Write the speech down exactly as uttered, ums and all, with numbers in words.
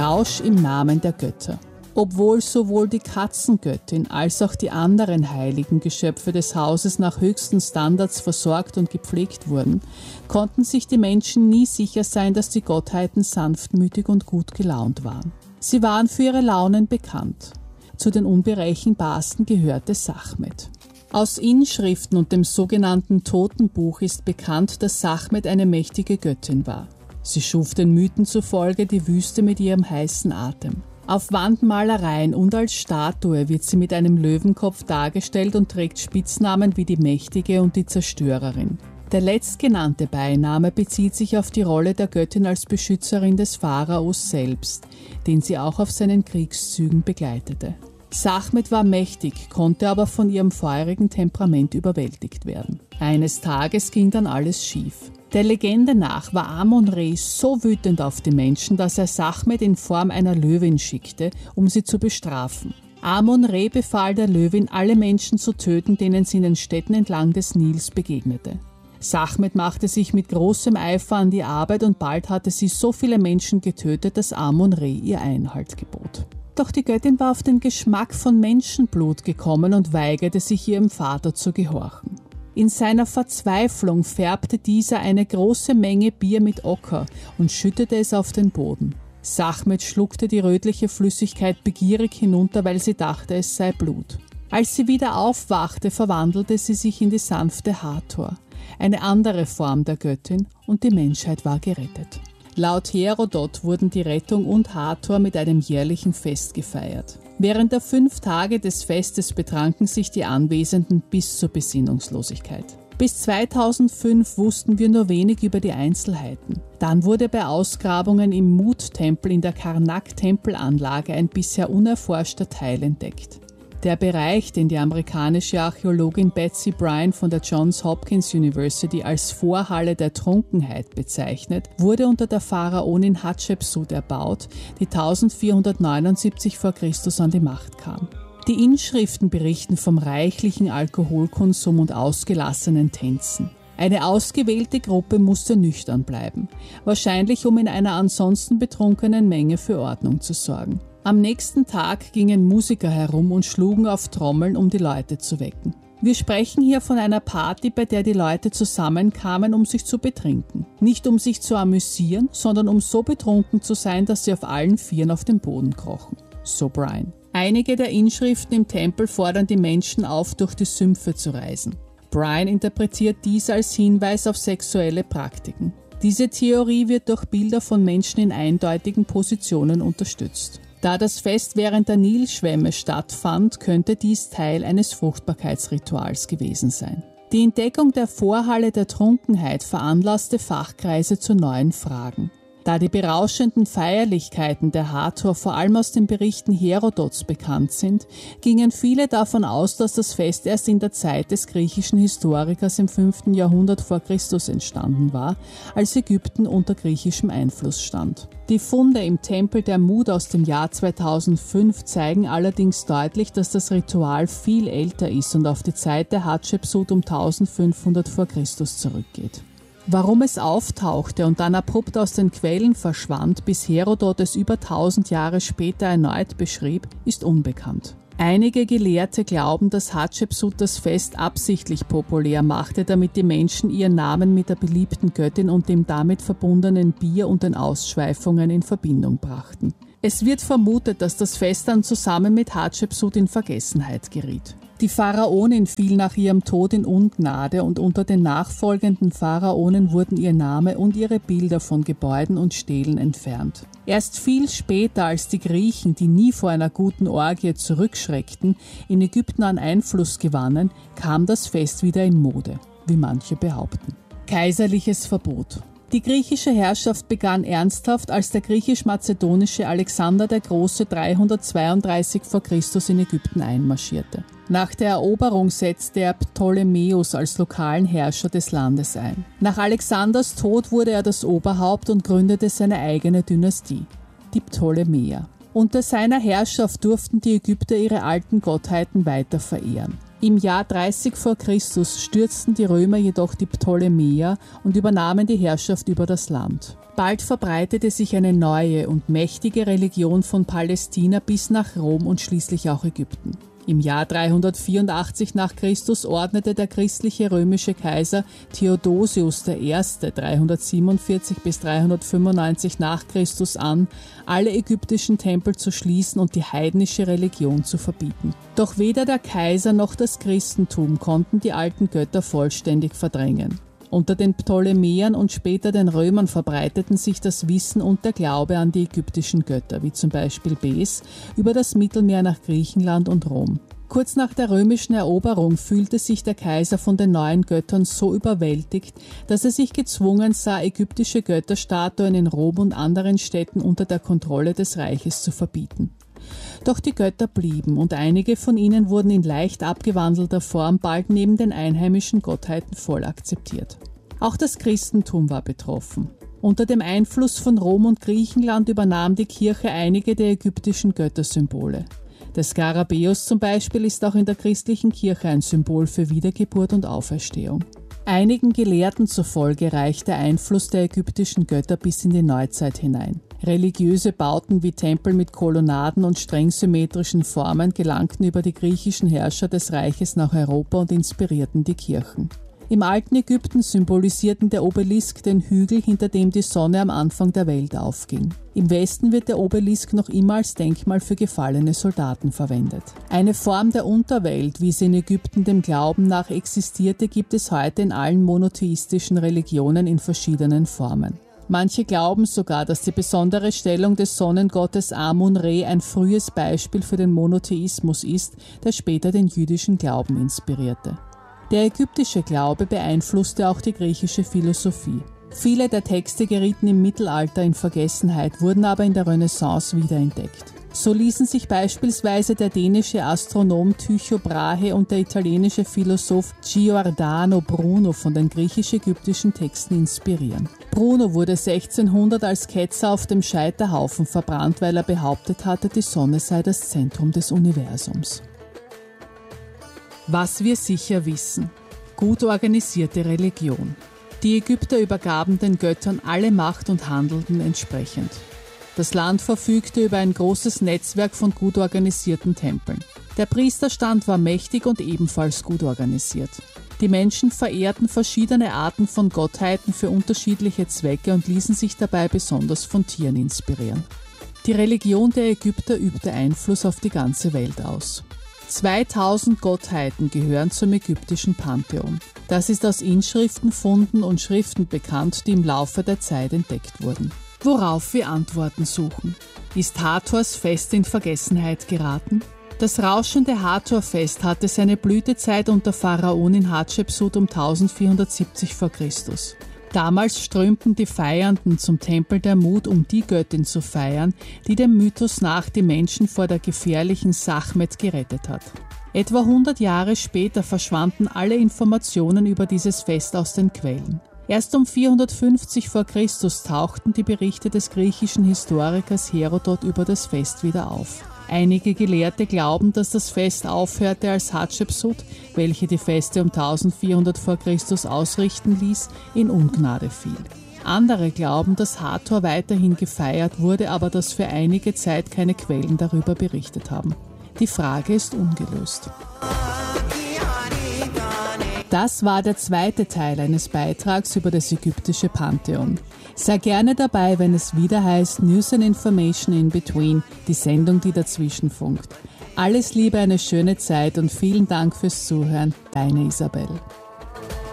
Rausch im Namen der Götter. Obwohl sowohl die Katzengöttin als auch die anderen heiligen Geschöpfe des Hauses nach höchsten Standards versorgt und gepflegt wurden, konnten sich die Menschen nie sicher sein, dass die Gottheiten sanftmütig und gut gelaunt waren. Sie waren für ihre Launen bekannt. Zu den unberechenbarsten gehörte Sachmet. Aus Inschriften und dem sogenannten Totenbuch ist bekannt, dass Sachmet eine mächtige Göttin war. Sie schuf den Mythen zufolge die Wüste mit ihrem heißen Atem. Auf Wandmalereien und als Statue wird sie mit einem Löwenkopf dargestellt und trägt Spitznamen wie die Mächtige und die Zerstörerin. Der letztgenannte Beiname bezieht sich auf die Rolle der Göttin als Beschützerin des Pharaos selbst, den sie auch auf seinen Kriegszügen begleitete. Sachmet war mächtig, konnte aber von ihrem feurigen Temperament überwältigt werden. Eines Tages ging dann alles schief. Der Legende nach war Amon-Re so wütend auf die Menschen, dass er Sachmet in Form einer Löwin schickte, um sie zu bestrafen. Amon-Re befahl der Löwin, alle Menschen zu töten, denen sie in den Städten entlang des Nils begegnete. Sachmet machte sich mit großem Eifer an die Arbeit und bald hatte sie so viele Menschen getötet, dass Amon-Re ihr Einhalt gebot. Doch die Göttin war auf den Geschmack von Menschenblut gekommen und weigerte sich ihrem Vater zu gehorchen. In seiner Verzweiflung färbte dieser eine große Menge Bier mit Ocker und schüttete es auf den Boden. Sachmet schluckte die rötliche Flüssigkeit begierig hinunter, weil sie dachte, es sei Blut. Als sie wieder aufwachte, verwandelte sie sich in die sanfte Hathor, eine andere Form der Göttin, und die Menschheit war gerettet. Laut Herodot wurden die Rettung und Hathor mit einem jährlichen Fest gefeiert. Während der fünf Tage des Festes betranken sich die Anwesenden bis zur Besinnungslosigkeit. Bis zweitausendfünf wussten wir nur wenig über die Einzelheiten. Dann wurde bei Ausgrabungen im Mut-Tempel in der Karnak-Tempelanlage ein bisher unerforschter Teil entdeckt. Der Bereich, den die amerikanische Archäologin Betsy Bryan von der Johns Hopkins University als Vorhalle der Trunkenheit bezeichnet, wurde unter der Pharaonin Hatschepsut erbaut, die eintausendvierhundertneunundsiebzig vor Christus an die Macht kam. Die Inschriften berichten vom reichlichen Alkoholkonsum und ausgelassenen Tänzen. Eine ausgewählte Gruppe musste nüchtern bleiben, wahrscheinlich um in einer ansonsten betrunkenen Menge für Ordnung zu sorgen. Am nächsten Tag gingen Musiker herum und schlugen auf Trommeln, um die Leute zu wecken. Wir sprechen hier von einer Party, bei der die Leute zusammenkamen, um sich zu betrinken. Nicht um sich zu amüsieren, sondern um so betrunken zu sein, dass sie auf allen Vieren auf den Boden krochen. So Bryan. Einige der Inschriften im Tempel fordern die Menschen auf, durch die Sümpfe zu reisen. Bryan interpretiert dies als Hinweis auf sexuelle Praktiken. Diese Theorie wird durch Bilder von Menschen in eindeutigen Positionen unterstützt. Da das Fest während der Nilschwemme stattfand, könnte dies Teil eines Fruchtbarkeitsrituals gewesen sein. Die Entdeckung der Vorhalle der Trunkenheit veranlasste Fachkreise zu neuen Fragen. Da die berauschenden Feierlichkeiten der Hathor vor allem aus den Berichten Herodots bekannt sind, gingen viele davon aus, dass das Fest erst in der Zeit des griechischen Historikers im fünften Jahrhundert vor Christus entstanden war, als Ägypten unter griechischem Einfluss stand. Die Funde im Tempel der Mut aus dem Jahr zweitausendfünf zeigen allerdings deutlich, dass das Ritual viel älter ist und auf die Zeit der Hatschepsut um eintausendfünfhundert vor Christus zurückgeht. Warum es auftauchte und dann abrupt aus den Quellen verschwand, bis Herodot es über tausend Jahre später erneut beschrieb, ist unbekannt. Einige Gelehrte glauben, dass Hatschepsut das Fest absichtlich populär machte, damit die Menschen ihren Namen mit der beliebten Göttin und dem damit verbundenen Bier und den Ausschweifungen in Verbindung brachten. Es wird vermutet, dass das Fest dann zusammen mit Hatschepsut in Vergessenheit geriet. Die Pharaonin fiel nach ihrem Tod in Ungnade und unter den nachfolgenden Pharaonen wurden ihr Name und ihre Bilder von Gebäuden und Stelen entfernt. Erst viel später, als die Griechen, die nie vor einer guten Orgie zurückschreckten, in Ägypten an Einfluss gewannen, kam das Fest wieder in Mode, wie manche behaupten. Kaiserliches Verbot. Die griechische Herrschaft begann ernsthaft, als der griechisch-mazedonische Alexander der Große dreihundertzweiunddreißig vor Christus in Ägypten einmarschierte. Nach der Eroberung setzte er Ptolemäus als lokalen Herrscher des Landes ein. Nach Alexanders Tod wurde er das Oberhaupt und gründete seine eigene Dynastie, die Ptolemäer. Unter seiner Herrschaft durften die Ägypter ihre alten Gottheiten weiter verehren. Im Jahr dreißig vor Christus stürzten die Römer jedoch die Ptolemäer und übernahmen die Herrschaft über das Land. Bald verbreitete sich eine neue und mächtige Religion von Palästina bis nach Rom und schließlich auch Ägypten. Im Jahr dreihundertvierundachtzig nach Christus ordnete der christliche römische Kaiser Theodosius der Erste dreihundertsiebenundvierzig bis dreihundertfünfundneunzig nach Christus an, alle ägyptischen Tempel zu schließen und die heidnische Religion zu verbieten. Doch weder der Kaiser noch das Christentum konnten die alten Götter vollständig verdrängen. Unter den Ptolemäern und später den Römern verbreiteten sich das Wissen und der Glaube an die ägyptischen Götter, wie zum Beispiel Bes, über das Mittelmeer nach Griechenland und Rom. Kurz nach der römischen Eroberung fühlte sich der Kaiser von den neuen Göttern so überwältigt, dass er sich gezwungen sah, ägyptische Götterstatuen in Rom und anderen Städten unter der Kontrolle des Reiches zu verbieten. Doch die Götter blieben und einige von ihnen wurden in leicht abgewandelter Form bald neben den einheimischen Gottheiten voll akzeptiert. Auch das Christentum war betroffen. Unter dem Einfluss von Rom und Griechenland übernahm die Kirche einige der ägyptischen Göttersymbole. Der Skarabäus zum Beispiel ist auch in der christlichen Kirche ein Symbol für Wiedergeburt und Auferstehung. Einigen Gelehrten zufolge reicht der Einfluss der ägyptischen Götter bis in die Neuzeit hinein. Religiöse Bauten wie Tempel mit Kolonnaden und streng symmetrischen Formen gelangten über die griechischen Herrscher des Reiches nach Europa und inspirierten die Kirchen. Im alten Ägypten symbolisierten der Obelisk den Hügel, hinter dem die Sonne am Anfang der Welt aufging. Im Westen wird der Obelisk noch immer als Denkmal für gefallene Soldaten verwendet. Eine Form der Unterwelt, wie sie in Ägypten dem Glauben nach existierte, gibt es heute in allen monotheistischen Religionen in verschiedenen Formen. Manche glauben sogar, dass die besondere Stellung des Sonnengottes Amun-Re ein frühes Beispiel für den Monotheismus ist, der später den jüdischen Glauben inspirierte. Der ägyptische Glaube beeinflusste auch die griechische Philosophie. Viele der Texte gerieten im Mittelalter in Vergessenheit, wurden aber in der Renaissance wiederentdeckt. So ließen sich beispielsweise der dänische Astronom Tycho Brahe und der italienische Philosoph Giordano Bruno von den griechisch-ägyptischen Texten inspirieren. Bruno wurde sechzehnhundert als Ketzer auf dem Scheiterhaufen verbrannt, weil er behauptet hatte, die Sonne sei das Zentrum des Universums. Was wir sicher wissen: gut organisierte Religion. Die Ägypter übergaben den Göttern alle Macht und handelten entsprechend. Das Land verfügte über ein großes Netzwerk von gut organisierten Tempeln. Der Priesterstand war mächtig und ebenfalls gut organisiert. Die Menschen verehrten verschiedene Arten von Gottheiten für unterschiedliche Zwecke und ließen sich dabei besonders von Tieren inspirieren. Die Religion der Ägypter übte Einfluss auf die ganze Welt aus. zweitausend Gottheiten gehören zum ägyptischen Pantheon. Das ist aus Inschriften, Funden und Schriften bekannt, die im Laufe der Zeit entdeckt wurden. Worauf wir Antworten suchen. Ist Hathors Fest in Vergessenheit geraten? Das rauschende Hathor-Fest hatte seine Blütezeit unter Pharaonin Hatschepsut um eintausendvierhundertsiebzig vor Christus. Damals strömten die Feiernden zum Tempel der Mut, um die Göttin zu feiern, die dem Mythos nach die Menschen vor der gefährlichen Sachmet gerettet hat. Etwa hundert Jahre später verschwanden alle Informationen über dieses Fest aus den Quellen. Erst um vierhundertfünfzig vor Christus tauchten die Berichte des griechischen Historikers Herodot über das Fest wieder auf. Einige Gelehrte glauben, dass das Fest aufhörte, als Hatschepsut, welche die Feste um eintausendvierhundert vor Christus ausrichten ließ, in Ungnade fiel. Andere glauben, dass Hathor weiterhin gefeiert wurde, aber dass für einige Zeit keine Quellen darüber berichtet haben. Die Frage ist ungelöst. Das war der zweite Teil eines Beitrags über das ägyptische Pantheon. Sei gerne dabei, wenn es wieder heißt News and Information in Between, die Sendung, die dazwischen funkt. Alles Liebe, eine schöne Zeit und vielen Dank fürs Zuhören. Deine Isabel.